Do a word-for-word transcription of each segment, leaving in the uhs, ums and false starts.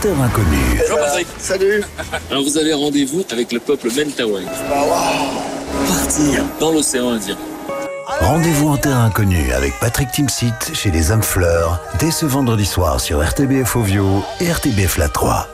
Terre Inconnue. Bonjour Patrick. Salut. Alors vous avez rendez-vous avec le peuple Mentawai. Bah waouh. Partir dans l'océan Indien. Rendez-vous en Terre Inconnue avec Patrick Timsit chez les Hommes Fleurs dès ce vendredi soir sur R T B F Ovio et R T B F La trois.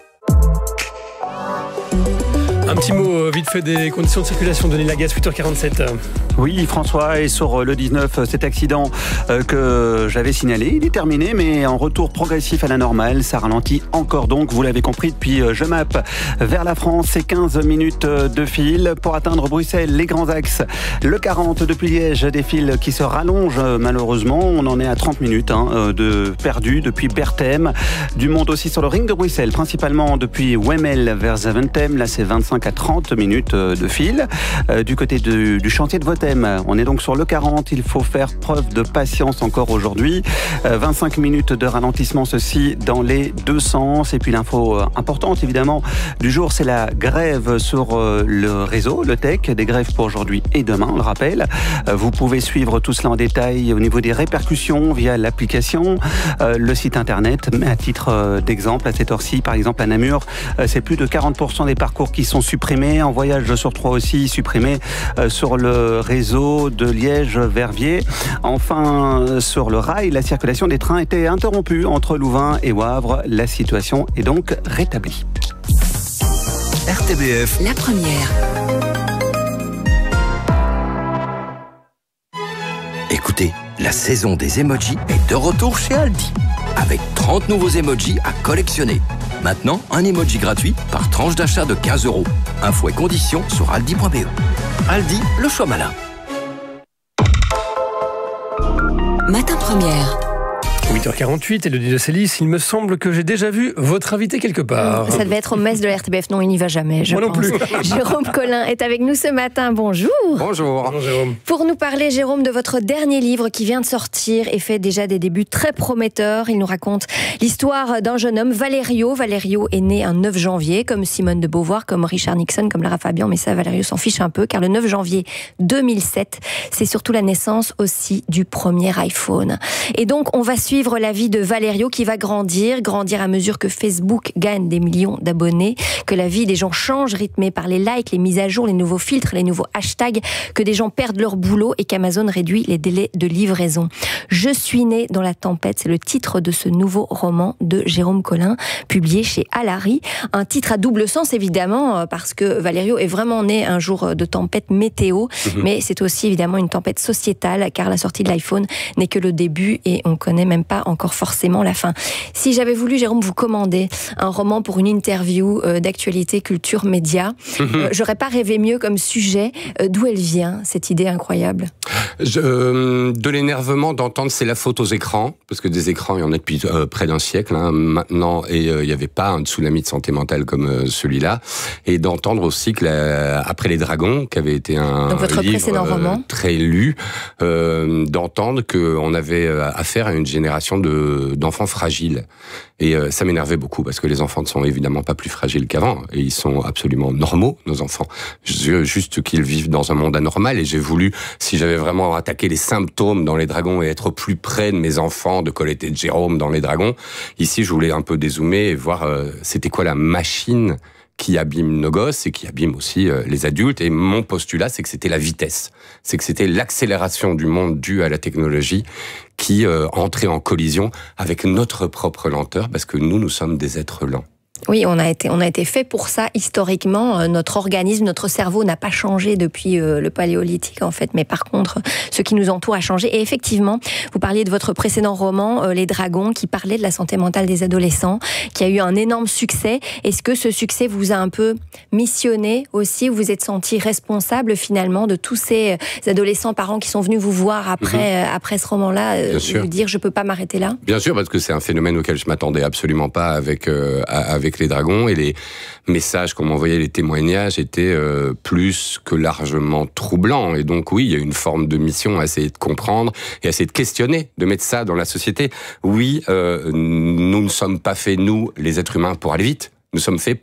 Un petit mot vite fait des conditions de circulation. Denis Lagasse, huit heures quarante-sept. Oui, François, et sur le dix-neuf, cet accident que j'avais signalé, il est terminé, mais en retour progressif à la normale, ça ralentit encore donc, vous l'avez compris, depuis Je Map vers la France, c'est quinze minutes de fil pour atteindre Bruxelles, les grands axes. Le quarante depuis Liège, des fils qui se rallongent malheureusement, on en est à trente minutes hein, de perdu depuis Berthem. Du monde aussi sur le ring de Bruxelles, principalement depuis Wemmel vers Zaventem, là c'est vingt-cinq à trente minutes de fil. Du côté de, du chantier de Votem, on est donc sur le quarante, il faut faire preuve de patience encore aujourd'hui. vingt-cinq minutes de ralentissement, ceci dans les deux sens. Et puis l'info importante évidemment du jour, c'est la grève sur le réseau, le tech, des grèves pour aujourd'hui et demain, on le rappelle. Vous pouvez suivre tout cela en détail au niveau des répercussions via l'application, le site internet. Mais à titre d'exemple, à cette heure-ci, par exemple à Namur, c'est plus de quarante pour cent des parcours qui sont supprimés. En voyage sur trois aussi, supprimés sur le réseau de Liège-Verviers. Enfin, sur le rail, la circulation des trains était interrompue entre Louvain et Wavre. La situation est donc rétablie. R T B F, la première. Écoutez, la saison des emojis est de retour chez Aldi. Avec trente nouveaux emojis à collectionner. Maintenant, un emoji gratuit par tranche d'achat de quinze euros. Infos et conditions sur aldi point b e. Aldi, le choix malin. Matin première. huit heures quarante-huit, Élodie de Célis, il me semble que j'ai déjà vu votre invité quelque part. Ça devait être au mess de la R T B F. Non, il n'y va jamais, je Moi pense. non plus. Jérôme Collin est avec nous ce matin. Bonjour. Bonjour. Bonjour Jérôme. Pour nous parler, Jérôme, de votre dernier livre qui vient de sortir et fait déjà des débuts très prometteurs. Il nous raconte l'histoire d'un jeune homme, Valerio. Valerio est né un neuf janvier, comme Simone de Beauvoir, comme Richard Nixon, comme Lara Fabian. Mais ça, Valerio s'en fiche un peu, car le neuf janvier deux mille sept, c'est surtout la naissance aussi du premier iPhone. Et donc, on va suivre la vie de Valerio qui va grandir, grandir à mesure que Facebook gagne des millions d'abonnés, que la vie des gens change, rythmée par les likes, les mises à jour, les nouveaux filtres, les nouveaux hashtags, que des gens perdent leur boulot et qu'Amazon réduit les délais de livraison. Je suis né dans la tempête, c'est le titre de ce nouveau roman de Jérôme Collin, publié chez Alary. Un titre à double sens évidemment, parce que Valerio est vraiment né un jour de tempête météo, mmh. mais c'est aussi évidemment une tempête sociétale, car la sortie de l'iPhone n'est que le début et on connaît même pas encore forcément la fin. Si j'avais voulu, Jérôme, vous commander un roman pour une interview euh, d'actualité, culture, média, euh, j'aurais pas rêvé mieux comme sujet. Euh, d'où elle vient, cette idée incroyable? Je, euh, De l'énervement d'entendre c'est la faute aux écrans, parce que des écrans, il y en a depuis euh, près d'un siècle hein, maintenant, et euh, il n'y avait pas un tsunami de santé mentale comme euh, celui-là, et d'entendre aussi que la, après les dragons, qui avait été un Donc votre livre précédent euh, roman. très lu, euh, d'entendre qu'on avait affaire à une génération de, d'enfants fragiles. Et euh, ça m'énervait beaucoup, parce que les enfants ne sont évidemment pas plus fragiles qu'avant, et ils sont absolument normaux, nos enfants. Je veux juste qu'ils vivent dans un monde anormal, et j'ai voulu, si j'avais vraiment attaqué les symptômes dans Les Dragons et être plus près de mes enfants, de Colette et de Jérôme dans Les Dragons, ici je voulais un peu dézoomer et voir euh, c'était quoi la machine qui abîme nos gosses et qui abîme aussi euh, les adultes. Et mon postulat, c'est que c'était la vitesse. C'est que c'était l'accélération du monde due à la technologie qui euh, entrait en collision avec notre propre lenteur, parce que nous, nous sommes des êtres lents. Oui, on a été, on a été fait pour ça historiquement. Euh, notre organisme, notre cerveau n'a pas changé depuis euh, le paléolithique en fait, mais par contre, ce qui nous entoure a changé. Et effectivement, vous parliez de votre précédent roman, euh, Les Dragons, qui parlait de la santé mentale des adolescents, qui a eu un énorme succès. Est-ce que ce succès vous a un peu missionné aussi? Vous vous êtes senti responsable finalement de tous ces adolescents, parents qui sont venus vous voir après, mmh. euh, après ce roman-là, euh, vous dire je peux pas m'arrêter là? Bien sûr, parce que c'est un phénomène auquel je m'attendais absolument pas avec euh, avec Les Dragons, et les messages qu'on m'envoyait, les témoignages étaient euh, plus que largement troublants. Et donc oui, il y a une forme de mission à essayer de comprendre et à essayer de questionner, de mettre ça dans la société. Oui, euh, nous ne sommes pas faits, nous, les êtres humains, pour aller vite. Nous sommes faits pour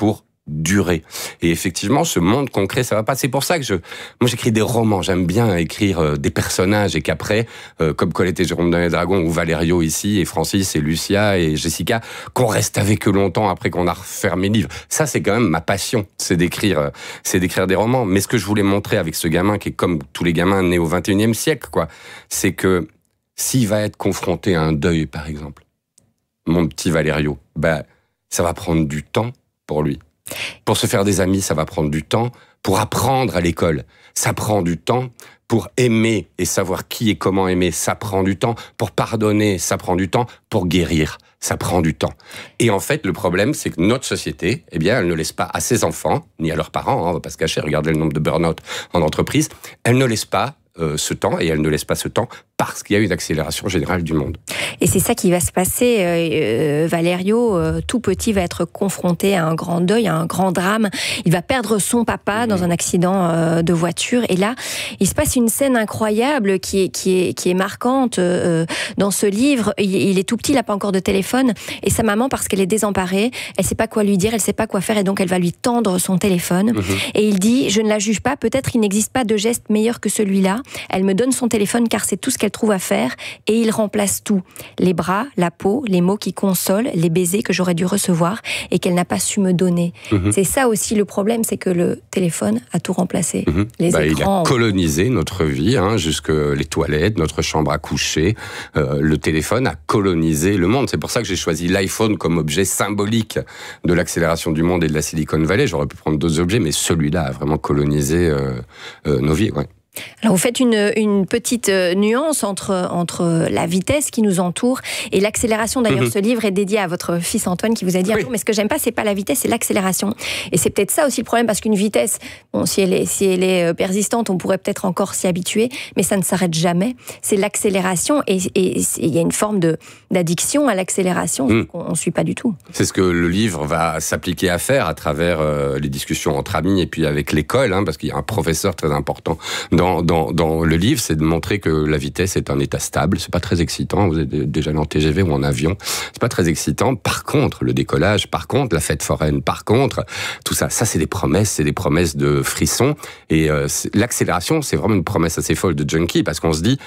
durer. Et effectivement, ce monde concret, ça va pas. C'est pour ça que je, moi, j'écris des romans. J'aime bien écrire euh, des personnages et qu'après, euh, comme Colette et Jérôme dans les Dragons, ou Valério ici, et Francis et Lucia et Jessica, qu'on reste avec eux longtemps après qu'on a refermé le livre. Ça, c'est quand même ma passion. C'est d'écrire, euh, c'est d'écrire des romans. Mais ce que je voulais montrer avec ce gamin, qui est comme tous les gamins nés au vingt et unième siècle, quoi, c'est que s'il va être confronté à un deuil, par exemple, mon petit Valério, bah, ça va prendre du temps pour lui. Pour se faire des amis, ça va prendre du temps. Pour apprendre à l'école, ça prend du temps. Pour aimer et savoir qui et comment aimer, ça prend du temps. Pour pardonner, ça prend du temps. Pour guérir, ça prend du temps. Et en fait, le problème, c'est que notre société, eh bien, elle ne laisse pas à ses enfants, ni à leurs parents, hein, on va pas se cacher, regardez le nombre de burn-out en entreprise, elle ne laisse pas euh, ce temps, et elle ne laisse pas ce temps parce qu'il y a une accélération générale du monde. Et c'est ça qui va se passer. Euh, Valério, euh, tout petit, va être confronté à un grand deuil, à un grand drame. Il va perdre son papa mmh. dans un accident euh, de voiture. Et là, il se passe une scène incroyable qui est, qui est, qui est marquante euh, dans ce livre. Il, il est tout petit, il n'a pas encore de téléphone. Et sa maman, parce qu'elle est désemparée, elle ne sait pas quoi lui dire, elle ne sait pas quoi faire. Et donc, elle va lui tendre son téléphone. Mmh. Et il dit, je ne la juge pas, peut-être il n'existe pas de geste meilleur que celui-là. Elle me donne son téléphone car c'est tout ce qu'elle trouve à faire. Et il remplace tout. Les bras, la peau, les mots qui consolent, les baisers que j'aurais dû recevoir et qu'elle n'a pas su me donner. Mmh. C'est ça aussi le problème, c'est que le téléphone a tout remplacé. Mmh. Les bah, écrans... Il a colonisé notre vie, hein, jusque les toilettes, notre chambre à coucher. Euh, le téléphone a colonisé le monde. C'est pour ça que j'ai choisi l'iPhone comme objet symbolique de l'accélération du monde et de la Silicon Valley. J'aurais pu prendre d'autres objets, mais celui-là a vraiment colonisé euh, euh, nos vies. Ouais. Alors vous faites une, une petite nuance entre, entre la vitesse qui nous entoure et l'accélération. D'ailleurs, mmh. ce livre est dédié à votre fils Antoine qui vous a dit oui. « Mais ce que j'aime pas, c'est pas la vitesse, c'est l'accélération. » Et c'est peut-être ça aussi le problème, parce qu'une vitesse, bon, si elle est, si elle est persistante, on pourrait peut-être encore s'y habituer, mais ça ne s'arrête jamais. C'est l'accélération et il y a une forme de, d'addiction à l'accélération mmh. qu'on ne suit pas du tout. C'est ce que le livre va s'appliquer à faire à travers euh, les discussions entre amis et puis avec l'école, hein, parce qu'il y a un professeur très important Dans, dans, dans le livre, c'est de montrer que la vitesse est un état stable. C'est pas très excitant. Vous êtes déjà allé en T G V ou en avion. C'est pas très excitant. Par contre, le décollage, par contre, la fête foraine, par contre, tout ça, ça c'est des promesses, c'est des promesses de frissons. Et euh, l'accélération, c'est vraiment une promesse assez folle de junkie, parce qu'on se dit,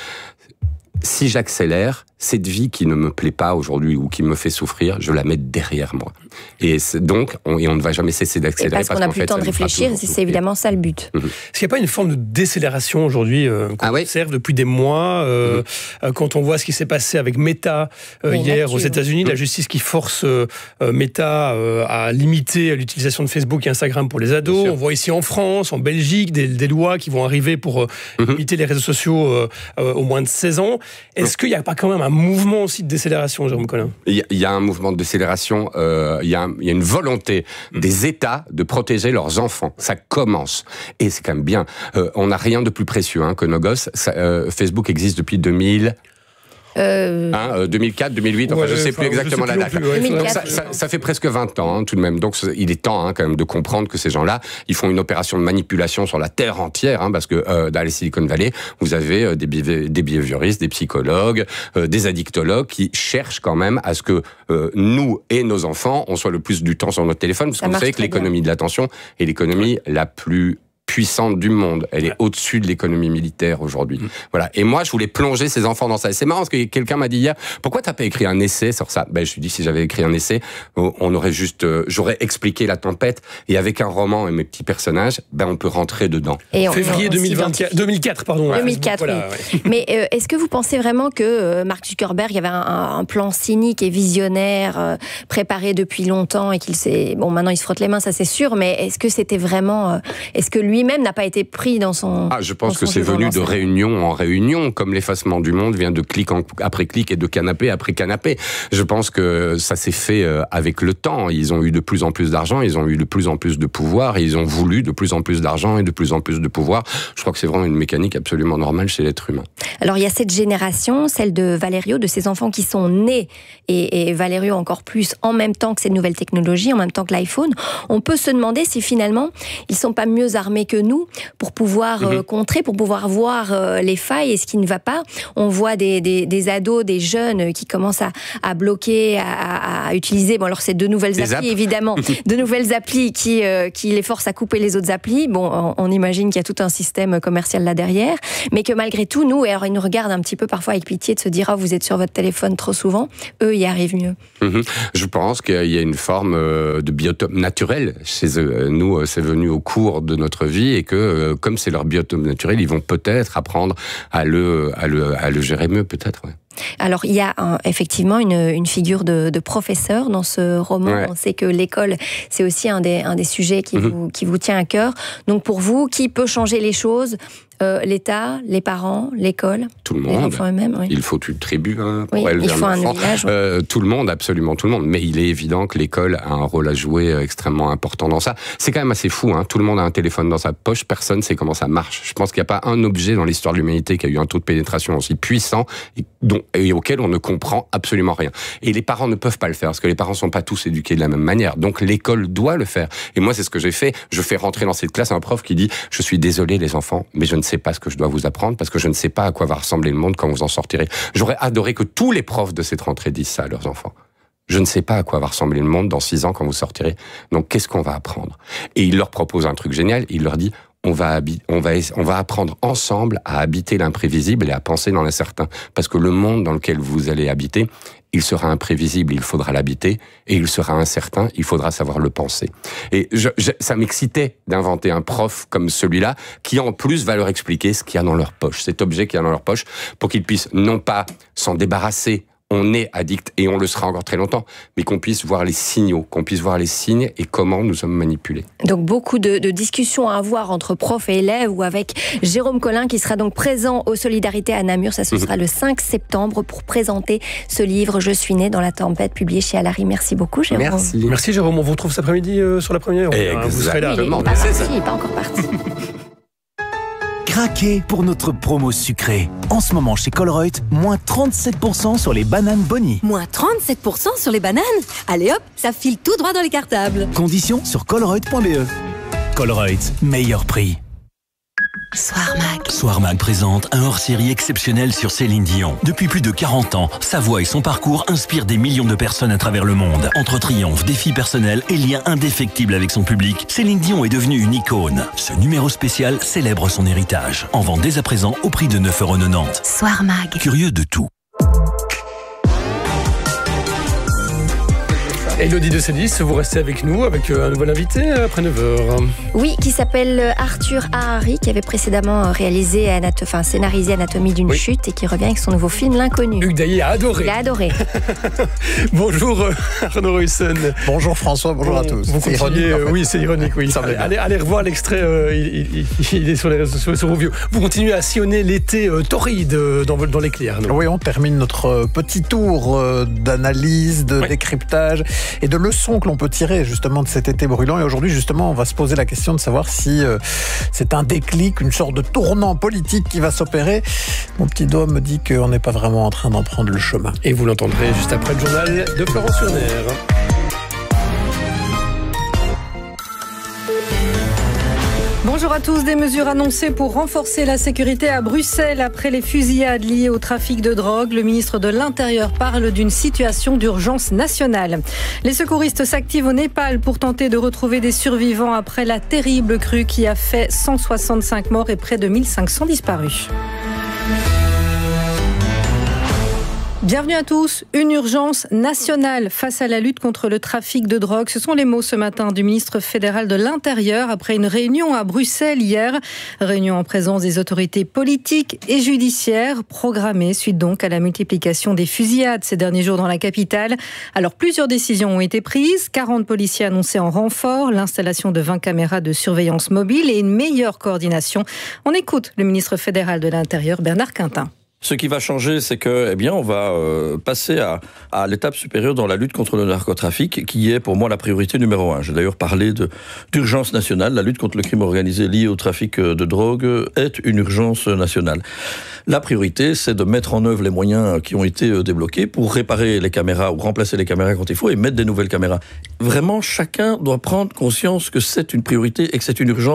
si j'accélère, cette vie qui ne me plaît pas aujourd'hui ou qui me fait souffrir, je la mets derrière moi. Et donc, on, et on ne va jamais cesser d'accélérer. Parce, parce qu'on n'a plus le temps de réfléchir, c'est, c'est évidemment ça le but. Mmh. Est-ce qu'il n'y a pas une forme de décélération aujourd'hui euh, qu'on ah ouais observe depuis des mois euh, mmh. quand on voit ce qui s'est passé avec Meta euh, hier aux États-Unis, mmh. la justice qui force euh, Meta euh, à limiter l'utilisation de Facebook et Instagram pour les ados. On voit ici en France, en Belgique, des, des lois qui vont arriver pour euh, mmh. limiter les réseaux sociaux euh, euh, aux moins de seize ans. Est-ce mmh. qu'il n'y a pas quand même un mouvement aussi de décélération, Jérôme Collin ? Il y, y a un mouvement de décélération, euh, il, y a un, il y a une volonté mmh. des États de protéger leurs enfants. Ça commence. Et c'est quand même bien. Euh, on n'a rien de plus précieux hein, que nos gosses. Ça, euh, Facebook existe depuis deux mille... Euh... Hein, euh, deux mille quatre, deux mille huit, enfin ouais, je ne sais plus exactement sais plus la date. Plus, ouais, donc ça, ça, ça fait presque vingt ans hein, tout de même. Donc il est temps hein, quand même de comprendre que ces gens-là, ils font une opération de manipulation sur la terre entière, hein, parce que euh, dans les Silicon Valley, vous avez euh, des, bi- des behavioristes, des psychologues, euh, des addictologues qui cherchent quand même à ce que euh, nous et nos enfants, on soit le plus du temps sur notre téléphone, parce ça que vous savez que l'économie bien. de l'attention est l'économie la plus puissante du monde. Elle est au-dessus de l'économie militaire aujourd'hui. Mmh. Voilà. Et moi, je voulais plonger ces enfants dans ça. Et c'est marrant parce que quelqu'un m'a dit hier, pourquoi t'as pas écrit un essai sur ça? Ben, je me suis dit, si j'avais écrit un essai, on aurait juste, euh, j'aurais expliqué la tempête. Et avec un roman et mes petits personnages, ben, on peut rentrer dedans. Et on, Février deux mille vingt-quatre, deux mille quatre, pardon. deux mille quatre, voilà, oui. Ouais. Mais euh, est-ce que vous pensez vraiment que euh, Mark Zuckerberg, il y avait un, un plan cynique et visionnaire euh, préparé depuis longtemps et qu'il s'est, bon, maintenant il se frotte les mains, ça c'est sûr, mais est-ce que c'était vraiment, euh, est-ce que lui-même n'a pas été pris dans son... Ah, je pense que c'est venu de réunion en réunion, comme l'effacement du monde vient de clic en, après clic et de canapé après canapé. Je pense que ça s'est fait avec le temps. Ils ont eu de plus en plus d'argent, ils ont eu de plus en plus de pouvoir, et ils ont voulu de plus en plus d'argent et de plus en plus de pouvoir. Je crois que c'est vraiment une mécanique absolument normale chez l'être humain. Alors il y a cette génération, celle de Valério, de ces enfants qui sont nés, et, et Valério encore plus, en même temps que ces nouvelles technologies, en même temps que l'iPhone. On peut se demander si finalement, ils ne sont pas mieux armés que que nous pour pouvoir mmh. euh, contrer, pour pouvoir voir euh, les failles et ce qui ne va pas. On voit des, des, des ados, des jeunes qui commencent à, à bloquer, à, à, à utiliser, bon alors c'est de nouvelles des applis apps. évidemment, de nouvelles applis qui, euh, qui les forcent à couper les autres applis. Bon, on, on imagine qu'il y a tout un système commercial là derrière, mais que malgré tout, nous, et alors ils nous regardent un petit peu parfois avec pitié de se dire, ah, oh, vous êtes sur votre téléphone trop souvent, eux y arrivent mieux. Mmh. Je pense qu'il y a une forme de biotope naturel chez eux. Nous, c'est venu au cours de notre vie et que, comme c'est leur biotope naturel, ils vont peut-être apprendre à le, à le, à le gérer mieux, peut-être. Ouais. Alors, il y a un, effectivement une, une figure de, de professeur dans ce roman. Ouais. On sait que l'école, c'est aussi un des, un des sujets qui, mmh. vous, qui vous tient à cœur. Donc, pour vous, qui peut changer les choses ? Euh, L'État, les parents, l'école, tout le monde. Les enfants eux-mêmes, oui. Il faut une tribu hein, pour oui, élever il faut un enfant. Un village, oui. euh, tout le monde, absolument tout le monde. Mais il est évident que l'école a un rôle à jouer extrêmement important dans ça. C'est quand même assez fou. Hein. Tout le monde a un téléphone dans sa poche. Personne ne sait comment ça marche. Je pense qu'il n'y a pas un objet dans l'histoire de l'humanité qui a eu un taux de pénétration aussi puissant et, dont, et auquel on ne comprend absolument rien. Et les parents ne peuvent pas le faire parce que les parents ne sont pas tous éduqués de la même manière. Donc l'école doit le faire. Et moi, c'est ce que j'ai fait. Je fais rentrer dans cette classe un prof qui dit « Je suis désolé les enfants, mais je ne sais pas ce que je dois vous apprendre parce que je ne sais pas à quoi va ressembler le monde quand vous en sortirez. » J'aurais adoré que tous les profs de cette rentrée disent ça à leurs enfants. Je ne sais pas à quoi va ressembler le monde dans six ans quand vous sortirez. Donc, qu'est-ce qu'on va apprendre ? Et il leur propose un truc génial. Il leur dit, on va, habi- on va, on va apprendre ensemble à habiter l'imprévisible et à penser dans l'incertain. Parce que le monde dans lequel vous allez habiter, il sera imprévisible, il faudra l'habiter, et il sera incertain, il faudra savoir le penser. Et je, je, ça m'excitait d'inventer un prof comme celui-là, qui en plus va leur expliquer ce qu'il y a dans leur poche, cet objet qu'il y a dans leur poche, pour qu'ils puissent non pas s'en débarrasser. On est addict et on le sera encore très longtemps, mais qu'on puisse voir les signaux, qu'on puisse voir les signes et comment nous sommes manipulés. Donc beaucoup de, de discussions à avoir entre profs et élèves ou avec Jérôme Collin qui sera donc présent aux Solidarités à Namur. Ça ce sera mmh. le cinq septembre pour présenter ce livre « Je suis né dans la tempête » publié chez Alary. Merci beaucoup Jérôme. Merci. Merci Jérôme. On vous retrouve cet après-midi euh, sur la première. Exactement. Vous serez là. Il n'est pas, parti, pas encore parti. Craquez pour notre promo sucrée. En ce moment chez Colruyt, moins trente-sept pour cent sur les bananes Bonnie. Moins trente-sept pour cent sur les bananes ? Allez hop, ça file tout droit dans les cartables. Conditions sur colruyt point b e. Colruyt, meilleur prix. Soir Mag. Soir Mag présente un hors-série exceptionnel sur Céline Dion. Depuis plus de quarante ans, sa voix et son parcours inspirent des millions de personnes à travers le monde. Entre triomphes, défis personnels et liens indéfectibles avec son public, Céline Dion est devenue une icône. Ce numéro spécial célèbre son héritage. En vente dès à présent au prix de neuf euros quatre-vingt-dix. Soir Mag. Curieux de tout. Élodie de Célis, vous restez avec nous avec un nouvel invité après neuf heures. Oui, qui s'appelle Arthur Harari, qui avait précédemment réalisé, anato- enfin, scénarisé Anatomie d'une oui. chute et qui revient avec son nouveau film L'Inconnu. Hugues Dailly a adoré. Il a adoré. Bonjour Arnaud Russen. Bonjour François, bonjour bon, à tous. Vous c'est ironique, en fait. Oui, c'est ironique, oui. allez, allez, allez revoir l'extrait, euh, il, il, il est sur les réseaux sociaux, sur Rovio. Vous continuez à sillonner l'été euh, torride euh, dans, dans l'éclair. Oui, on termine notre petit tour euh, d'analyse, de oui. décryptage et de leçons que l'on peut tirer justement de cet été brûlant. Et aujourd'hui, justement, on va se poser la question de savoir si euh, c'est un déclic, une sorte de tournant politique qui va s'opérer. Mon petit doigt me dit qu'on n'est pas vraiment en train d'en prendre le chemin. Et vous l'entendrez juste après le journal de Florence Urner. Bonjour à tous. Des mesures annoncées pour renforcer la sécurité à Bruxelles après les fusillades liées au trafic de drogue. Le ministre de l'Intérieur parle d'une situation d'urgence nationale. Les secouristes s'activent au Népal pour tenter de retrouver des survivants après la terrible crue qui a fait cent soixante-cinq morts et près de mille cinq cents disparus. Bienvenue à tous. Une urgence nationale face à la lutte contre le trafic de drogue. Ce sont les mots ce matin du ministre fédéral de l'Intérieur après une réunion à Bruxelles hier. Réunion en présence des autorités politiques et judiciaires programmée suite donc à la multiplication des fusillades ces derniers jours dans la capitale. Alors plusieurs décisions ont été prises. quarante policiers annoncés en renfort, l'installation de vingt caméras de surveillance mobile et une meilleure coordination. On écoute le ministre fédéral de l'Intérieur Bernard Quintin. Ce qui va changer, c'est que, eh bien, on va euh, passer à, à l'étape supérieure dans la lutte contre le narcotrafic, qui est pour moi la priorité numéro un. J'ai d'ailleurs parlé de, d'urgence nationale. La lutte contre le crime organisé lié au trafic de drogue est une urgence nationale. La priorité, c'est de mettre en œuvre les moyens qui ont été débloqués pour réparer les caméras ou remplacer les caméras quand il faut et mettre des nouvelles caméras. Vraiment, chacun doit prendre conscience que c'est une priorité et que c'est une urgence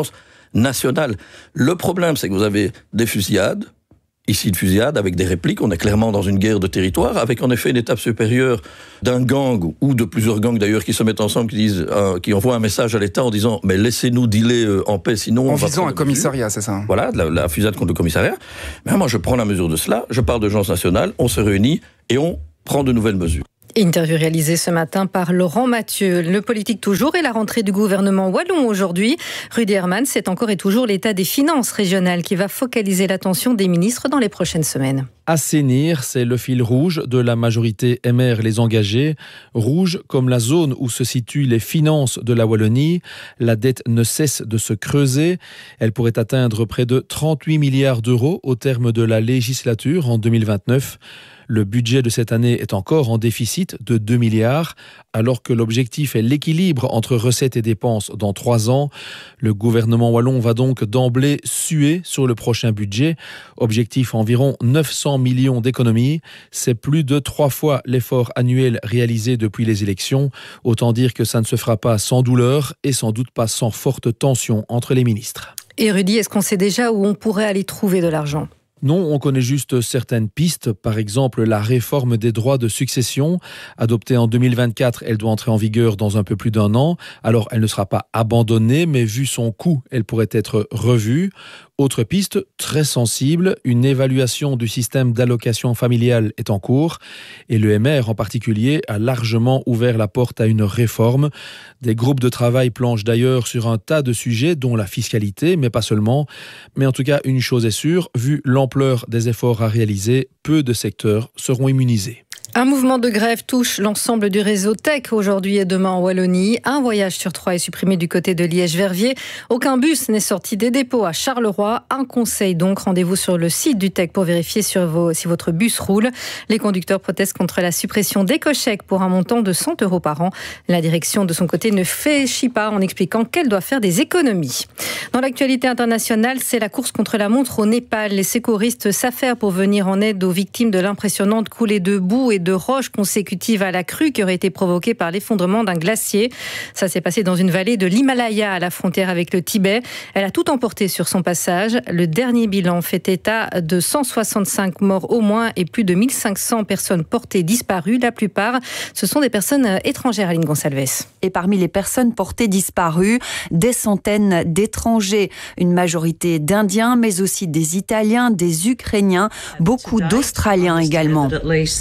nationale. Le problème, c'est que vous avez des fusillades, ici de fusillades, avec des répliques. On est clairement dans une guerre de territoire, avec en effet une étape supérieure d'un gang, ou de plusieurs gangs d'ailleurs, qui se mettent ensemble, qui, disent, euh, qui envoient un message à l'État en disant « mais laissez-nous dealer euh, en paix, sinon… » En visant un commissariat, c'est ça? Voilà, la, la fusillade contre le commissariat. Mais moi, je prends la mesure de cela, je parle d'urgence nationale, on se réunit et on prend de nouvelles mesures. Interview réalisée ce matin par Laurent Mathieu. Le politique toujours et la rentrée du gouvernement wallon aujourd'hui. Rudy Herman, c'est encore et toujours l'état des finances régionales qui va focaliser l'attention des ministres dans les prochaines semaines. Assainir, c'est le fil rouge de la majorité M R Les Engagés. Rouge comme la zone où se situent les finances de la Wallonie. La dette ne cesse de se creuser. Elle pourrait atteindre près de trente-huit milliards d'euros au terme de la législature en deux mille vingt-neuf. Le budget de cette année est encore en déficit de deux milliards, alors que l'objectif est l'équilibre entre recettes et dépenses dans trois ans. Le gouvernement wallon va donc d'emblée suer sur le prochain budget. Objectif environ neuf cents millions d'économies. C'est plus de trois fois l'effort annuel réalisé depuis les élections. Autant dire que ça ne se fera pas sans douleur et sans doute pas sans forte tension entre les ministres. Et Rudy, est-ce qu'on sait déjà où on pourrait aller trouver de l'argent ? Non, on connaît juste certaines pistes, par exemple la réforme des droits de succession. Adoptée en deux mille vingt-quatre, elle doit entrer en vigueur dans un peu plus d'un an. Alors elle ne sera pas abandonnée, mais vu son coût, elle pourrait être revue. Autre piste, très sensible, une évaluation du système d'allocation familiale est en cours et le M R en particulier a largement ouvert la porte à une réforme. Des groupes de travail planchent d'ailleurs sur un tas de sujets dont la fiscalité, mais pas seulement. Mais en tout cas, une chose est sûre, vu l'ampleur des efforts à réaliser, peu de secteurs seront immunisés. Un mouvement de grève touche l'ensemble du réseau Tech aujourd'hui et demain en Wallonie. Un voyage sur trois est supprimé du côté de Liège-Verviers. Aucun bus n'est sorti des dépôts à Charleroi. Un conseil donc, rendez-vous sur le site du Tech pour vérifier sur vos, si votre bus roule. Les conducteurs protestent contre la suppression d'éco-chèques pour un montant de cent euros par an. La direction de son côté ne fléchit pas en expliquant qu'elle doit faire des économies. Dans l'actualité internationale, c'est la course contre la montre au Népal. Les secouristes s'affairent pour venir en aide aux victimes de l'impressionnante coulée de boue et de roches consécutives à la crue qui aurait été provoquée par l'effondrement d'un glacier. Ça s'est passé dans une vallée de l'Himalaya à la frontière avec le Tibet. Elle a tout emporté sur son passage. Le dernier bilan fait état de cent soixante-cinq morts au moins et plus de mille cinq cents personnes portées disparues. La plupart, ce sont des personnes étrangères, Aline Gonçalves. Et parmi les personnes portées disparues, des centaines d'étrangers, une majorité d'Indiens, mais aussi des Italiens, des Ukrainiens, beaucoup d'Australiens également.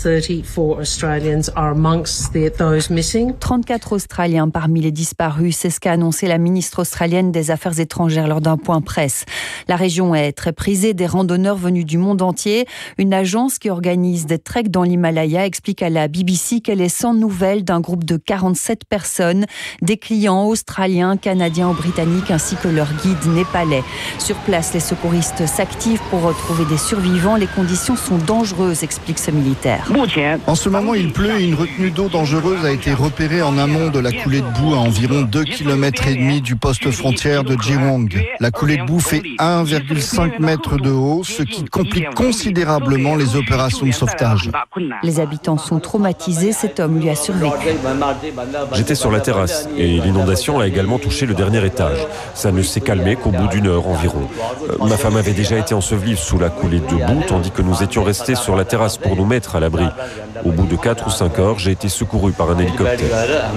trente-quatre Australiens parmi les disparus, c'est ce qu'a annoncé la ministre australienne des Affaires étrangères lors d'un point presse. La région est très prisée des randonneurs venus du monde entier. Une agence qui organise des treks dans l'Himalaya explique à la B B C qu'elle est sans nouvelles d'un groupe de quarante-sept personnes, des clients australiens, canadiens ou britanniques ainsi que leur guide népalais. Sur place, les secouristes s'activent pour retrouver des survivants. Les conditions sont dangereuses, explique ce militaire. En ce moment, il pleut et une retenue d'eau dangereuse a été repérée en amont de la coulée de boue à environ deux kilomètres et demi du poste frontière de Jiwang. La coulée de boue fait un virgule cinq mètres de haut, ce qui complique considérablement les opérations de sauvetage. Les habitants sont traumatisés. Cet homme lui a survécu. J'étais sur la terrasse et l'inondation a également touché le dernier étage. Ça ne s'est calmé qu'au bout d'une heure environ. Euh, ma femme avait déjà été ensevelie sous la coulée de boue, tandis que nous étions restés sur la terrasse pour nous mettre à l'abri. Au bout de quatre ou cinq heures, j'ai été secouru par un hélicoptère.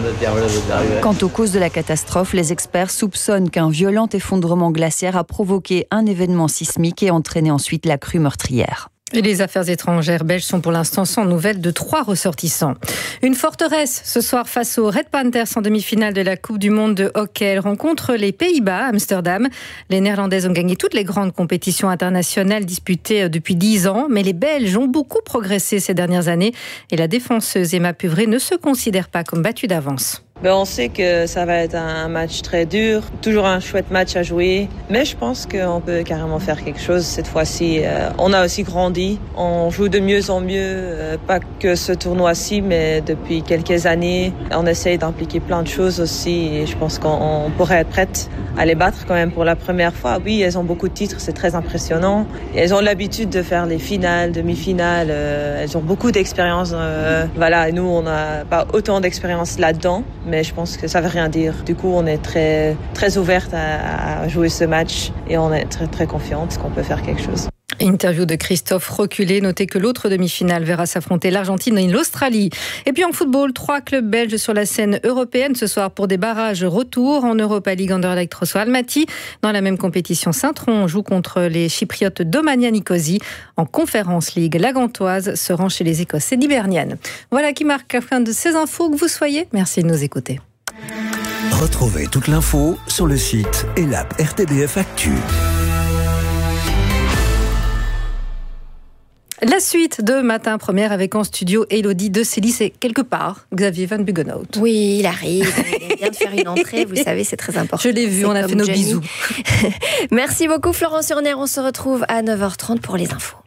Quant aux causes de la catastrophe, les experts soupçonnent qu'un violent effondrement glaciaire a provoqué un événement sismique et entraîné ensuite la crue meurtrière. Et les affaires étrangères belges sont pour l'instant sans nouvelles de trois ressortissants. Une forteresse ce soir face aux Red Panthers en demi-finale de la Coupe du Monde de hockey. Elle rencontre les Pays-Bas, Amsterdam. Les Néerlandaises ont gagné toutes les grandes compétitions internationales disputées depuis dix ans. Mais les Belges ont beaucoup progressé ces dernières années. Et la défenseuse Emma Puvré ne se considère pas comme battue d'avance. Ben on sait que ça va être un match très dur, toujours un chouette match à jouer, mais je pense qu'on peut carrément faire quelque chose cette fois-ci. Euh, on a aussi grandi, on joue de mieux en mieux, euh, pas que ce tournoi-ci, mais depuis quelques années, on essaye d'impliquer plein de choses aussi et je pense qu'on pourrait être prête à les battre quand même pour la première fois. Oui, elles ont beaucoup de titres, c'est très impressionnant. Et elles ont l'habitude de faire les finales, demi-finales, euh, elles ont beaucoup d'expérience. Euh, voilà, et nous, on n'a pas autant d'expérience là-dedans. mais je pense que ça veut rien dire. Du coup, on est très, très ouverte à, à jouer ce match et on est très, très confiante qu'on peut faire quelque chose. Interview de Christophe Reculé. Notez que l'autre demi-finale verra s'affronter l'Argentine et l'Australie. Et puis en football, trois clubs belges sur la scène européenne ce soir pour des barrages retour en Europa League. Anderlecht reçoit Almaty. Dans la même compétition, Saint-Tron joue contre les Chypriotes d'Omania Nicosie. En Conference League, la Gantoise se rend chez les Écossais d'Hibernian. Voilà qui marque la fin de ces infos que vous soyez. Merci de nous écouter. Retrouvez toute l'info sur le site et l'app R T B F Actu. La suite de Matin Première avec en studio Élodie de Célis et quelque part Xavier Van Buggenhout. Oui, il arrive. Il vient de faire une entrée, vous savez, c'est très important. Je l'ai vu, c'est on a fait nos Johnny. bisous. Merci beaucoup Florence Urner, on se retrouve à neuf heures trente pour les infos.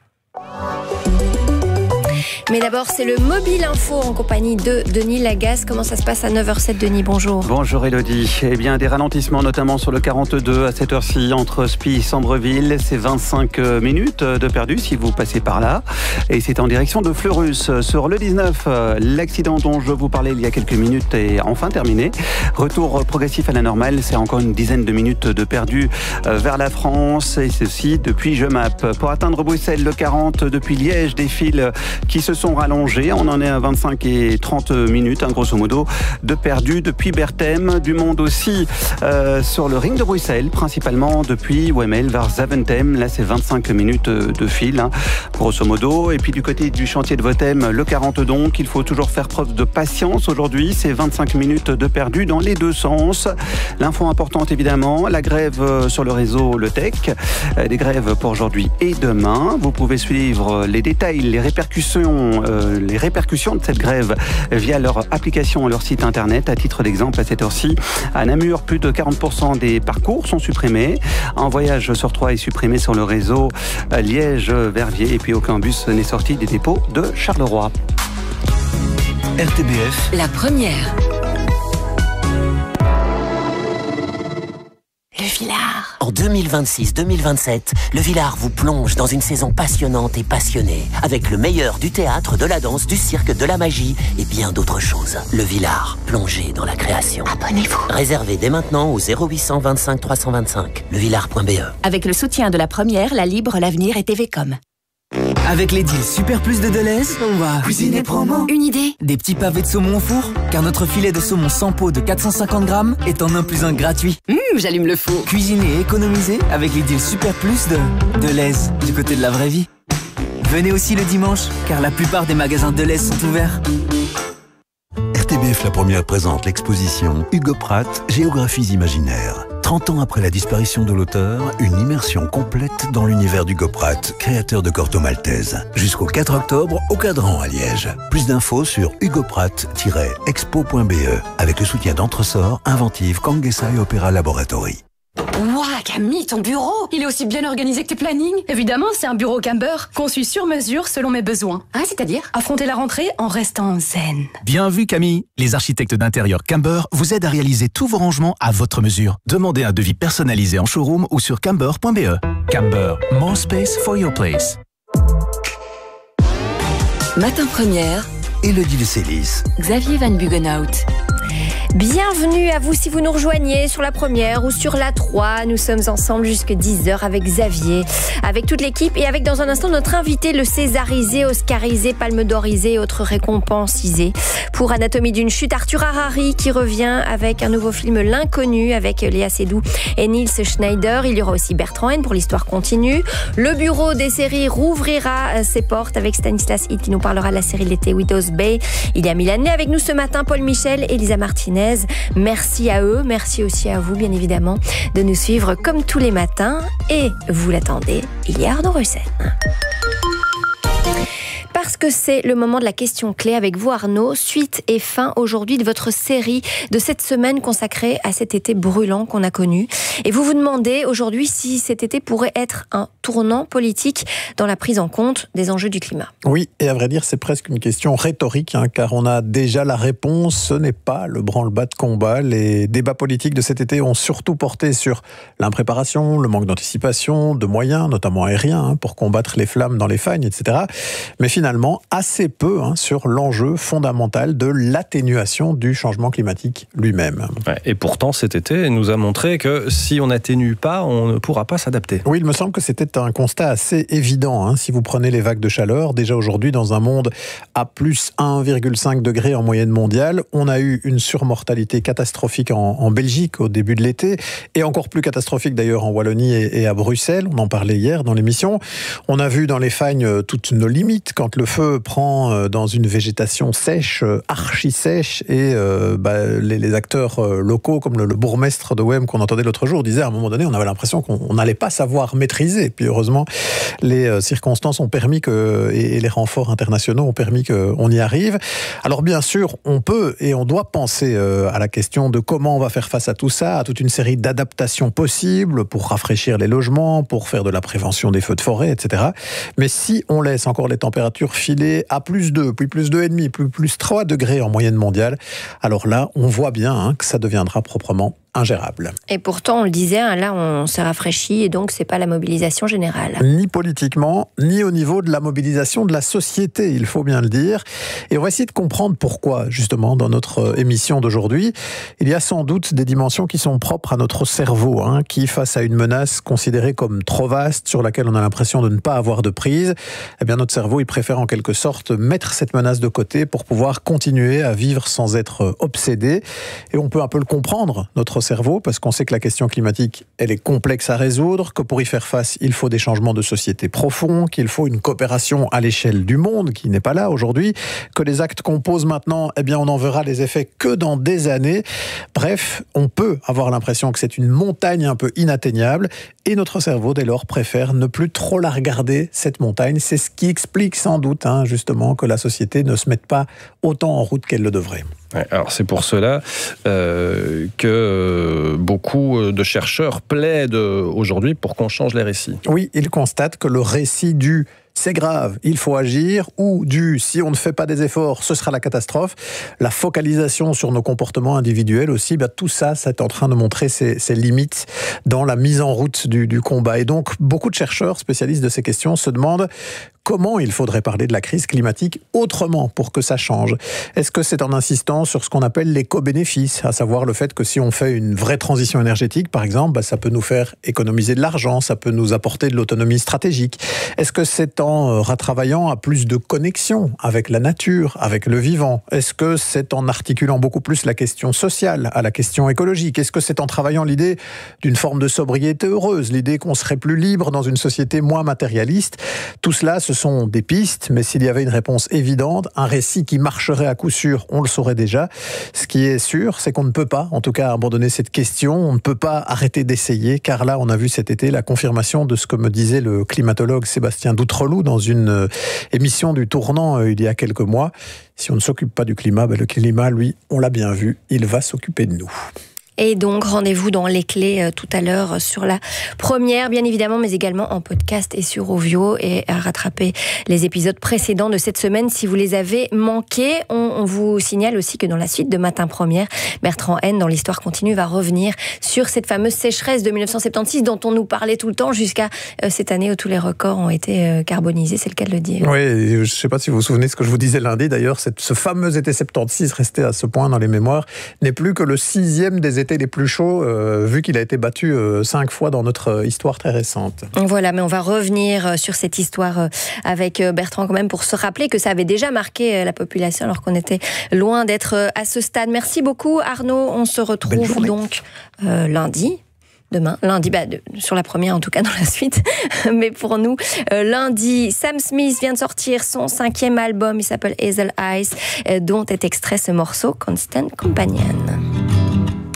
Mais d'abord, c'est le Mobile Info en compagnie de Denis Lagasse. Comment ça se passe à neuf heures zéro sept, Denis? Bonjour. Bonjour Élodie. Eh bien, des ralentissements notamment sur le quarante-deux à cette heure-ci entre Spie et Sambreville. C'est vingt-cinq minutes de perdu si vous passez par là. Et c'est en direction de Fleurus. Sur le dix-neuf, l'accident dont je vous parlais il y a quelques minutes est enfin terminé. Retour progressif à la normale. C'est encore une dizaine de minutes de perdu vers la France. Et ceci depuis Jemappes. Pour atteindre Bruxelles, le quarante depuis Liège, des fils qui se sont rallongés. On en est à vingt-cinq et trente minutes, hein, grosso modo, de perdu depuis Berthem. Du monde aussi euh, sur le ring de Bruxelles, principalement depuis Wemmel vers Zaventem. Là, c'est vingt-cinq minutes de fil, hein, grosso modo. Et puis du côté du chantier de Votem, le quarante donc, il faut toujours faire preuve de patience aujourd'hui. C'est vingt-cinq minutes de perdu dans les deux sens. L'info importante, évidemment, la grève sur le réseau Le Tech. Des grèves pour aujourd'hui et demain. Vous pouvez suivre les détails, les répercussions Euh, les répercussions de cette grève via leur application et leur site internet. À titre d'exemple, à cette heure-ci, à Namur, plus de quarante pour cent des parcours sont supprimés. Un voyage sur trois est supprimé sur le réseau Liège-Verviers et puis aucun bus n'est sorti des dépôts de Charleroi. R T B F. La première. Le Villard. En deux mille vingt-six deux mille vingt-sept, le Villard vous plonge dans une saison passionnante et passionnée, avec le meilleur du théâtre, de la danse, du cirque, de la magie et bien d'autres choses. Le Villard, plongé dans la création. Abonnez-vous. Réservez dès maintenant au zéro huit cent vingt-cinq trois cent vingt-cinq, levillard point b e. Avec le soutien de la première, la Libre, l'Avenir et T V Com. Avec les deals Super Plus de Deleuze, on va cuisiner promo. Une idée? Des petits pavés de saumon au four, car notre filet de saumon sans peau de quatre cent cinquante grammes est en un plus un gratuit. Hum, j'allume le four. Cuisiner et économiser avec les deals Super Plus de Deleuze, du côté de la vraie vie. Venez aussi le dimanche, car la plupart des magasins Deleuze sont ouverts. R T B F La Première présente l'exposition Hugo Pratt, Géographies imaginaires. trente ans après la disparition de l'auteur, une immersion complète dans l'univers d'Hugo Pratt, créateur de Corto Maltese. Jusqu'au quatre octobre, au Cadran à Liège. Plus d'infos sur hugo pratt tiret expo point b e avec le soutien d'Entresort, Inventive, Kangesai Opera Laboratory. Ouah, Camille, ton bureau, il est aussi bien organisé que tes plannings. Évidemment, c'est un bureau Camber, conçu sur mesure selon mes besoins. Ah, c'est-à-dire? Affronter la rentrée en restant zen. Bien vu, Camille. Les architectes d'intérieur Camber vous aident à réaliser tous vos rangements à votre mesure. Demandez un devis personnalisé en showroom ou sur camber point b e. Camber, more space for your place. Matin Première. Élodie de Célis. Xavier Van Buggenhout. Bienvenue à vous si vous nous rejoignez sur la première ou sur la trois. Nous sommes ensemble jusqu'à dix heures avec Xavier, avec toute l'équipe et avec dans un instant notre invité, le césarisé, oscarisé, palme d'orisé et autres récompensisés. Pour Anatomie d'une chute, Arthur Harari qui revient avec un nouveau film L'Inconnu avec Léa Seydoux et Niels Schneider. Il y aura aussi Bertrand Haine pour l'histoire continue. Le bureau des séries rouvrira ses portes avec Stanislas Hitt qui nous parlera de la série L'été Widows Bay. Il y a Milanais avec nous ce matin, Paul Michel, Elisa Martinez. Merci à eux, merci aussi à vous bien évidemment de nous suivre comme tous les matins et vous l'attendez, il y a Arnaud Russen. Parce que c'est le moment de la question clé avec vous Arnaud, suite et fin aujourd'hui de votre série de cette semaine consacrée à cet été brûlant qu'on a connu. Et vous vous demandez aujourd'hui si cet été pourrait être un tournant politique dans la prise en compte des enjeux du climat. Oui, et à vrai dire c'est presque une question rhétorique, hein, car on a déjà la réponse, ce n'est pas le branle-bas de combat. Les débats politiques de cet été ont surtout porté sur l'impréparation, le manque d'anticipation, de moyens, notamment aériens, hein, pour combattre les flammes dans les fagnes, et cetera. Mais finalement, finalement assez peu hein, sur l'enjeu fondamental de l'atténuation du changement climatique lui-même. Ouais, et pourtant, cet été nous a montré que si on n'atténue pas, on ne pourra pas s'adapter. Oui, il me semble que c'était un constat assez évident. Hein. Si vous prenez les vagues de chaleur, déjà aujourd'hui, dans un monde à plus un virgule cinq degrés en moyenne mondiale, on a eu une surmortalité catastrophique en, en Belgique au début de l'été, et encore plus catastrophique d'ailleurs en Wallonie et, et à Bruxelles. On en parlait hier dans l'émission. On a vu dans les fagnes toutes nos limites quand le feu prend dans une végétation sèche, archi-sèche, et euh, bah, les, les acteurs locaux, comme le, le bourgmestre de Wem qu'on entendait l'autre jour, disaient à un moment donné, on avait l'impression qu'on n'allait pas savoir maîtriser. Puis heureusement, les euh, circonstances ont permis que, et, et les renforts internationaux ont permis qu'on y arrive. Alors bien sûr, on peut et on doit penser euh, à la question de comment on va faire face à tout ça, à toute une série d'adaptations possibles pour rafraîchir les logements, pour faire de la prévention des feux de forêt, et cetera. Mais si on laisse encore les températures filer à plus deux, puis plus deux virgule cinq, puis plus trois degrés en moyenne mondiale, alors là, on voit bien hein, que ça deviendra proprement ingérable. Et pourtant, on le disait, hein, là, on se rafraîchit et donc c'est pas la mobilisation générale. Ni politiquement, ni au niveau de la mobilisation de la société, il faut bien le dire. Et on va essayer de comprendre pourquoi, justement, dans notre émission d'aujourd'hui. Il y a sans doute des dimensions qui sont propres à notre cerveau, hein, qui, face à une menace considérée comme trop vaste, sur laquelle on a l'impression de ne pas avoir de prise, eh bien, notre cerveau, il préfère en quelque sorte mettre cette menace de côté pour pouvoir continuer à vivre sans être obsédé. Et on peut un peu le comprendre, notre cerveau, parce qu'on sait que la question climatique, elle est complexe à résoudre, que pour y faire face, il faut des changements de société profonds, qu'il faut une coopération à l'échelle du monde, qui n'est pas là aujourd'hui, que les actes qu'on pose maintenant, eh bien, on n'en verra les effets que dans des années. Bref, on peut avoir l'impression que c'est une montagne un peu inatteignable, et notre cerveau, dès lors, préfère ne plus trop la regarder, cette montagne. C'est ce qui explique sans doute, hein, justement, que la société ne se mette pas autant en route qu'elle le devrait. Alors c'est pour cela euh, que euh, beaucoup de chercheurs plaident aujourd'hui pour qu'on change les récits. Oui, ils constatent que le récit du « c'est grave, il faut agir » ou du « si on ne fait pas des efforts, ce sera la catastrophe », la focalisation sur nos comportements individuels aussi, bah, tout ça, c'est en train de montrer ses, ses limites dans la mise en route du, du combat. Et donc, beaucoup de chercheurs spécialistes de ces questions se demandent comment il faudrait parler de la crise climatique autrement pour que ça change. Est-ce que c'est en insistant sur ce qu'on appelle l'éco-bénéfice, à savoir le fait que si on fait une vraie transition énergétique, par exemple, bah, ça peut nous faire économiser de l'argent, ça peut nous apporter de l'autonomie stratégique. Est-ce que c'est en retravaillant à plus de connexion avec la nature, avec le vivant? Est-ce que c'est en articulant beaucoup plus la question sociale à la question écologique? Est-ce que c'est en travaillant l'idée d'une forme de sobriété heureuse, l'idée qu'on serait plus libre dans une société moins matérialiste? Tout cela, ce Ce sont des pistes, mais s'il y avait une réponse évidente, un récit qui marcherait à coup sûr, on le saurait déjà. Ce qui est sûr, c'est qu'on ne peut pas, en tout cas, abandonner cette question. On ne peut pas arrêter d'essayer, car là, on a vu cet été la confirmation de ce que me disait le climatologue Sébastien Doutreloup dans une émission du Tournant il y a quelques mois. Si on ne s'occupe pas du climat, ben le climat, lui, on l'a bien vu, il va s'occuper de nous. Et donc, rendez-vous dans les clés euh, tout à l'heure sur la première, bien évidemment, mais également en podcast et sur Ovio, et à rattraper les épisodes précédents de cette semaine si vous les avez manqués. On, on vous signale aussi que dans la suite de Matin Première, Bertrand Haine, dans l'Histoire continue, va revenir sur cette fameuse sécheresse de mille neuf cent soixante-seize dont on nous parlait tout le temps jusqu'à euh, cette année où tous les records ont été euh, carbonisés, c'est le cas de le dire. Oui, je ne sais pas si vous vous souvenez de ce que je vous disais lundi, d'ailleurs, cette, ce fameux été soixante-seize, resté à ce point dans les mémoires, n'est plus que le sixième des étés les plus chauds, euh, vu qu'il a été battu euh, cinq fois dans notre histoire très récente. Voilà, mais on va revenir sur cette histoire avec Bertrand quand même pour se rappeler que ça avait déjà marqué la population alors qu'on était loin d'être à ce stade. Merci beaucoup Arnaud, on se retrouve donc euh, lundi. Demain, lundi, bah, de, sur la première en tout cas, dans la suite. Mais pour nous, euh, lundi, Sam Smith vient de sortir son cinquième album, il s'appelle Hazel Eyes, euh, dont est extrait ce morceau Constant Companion.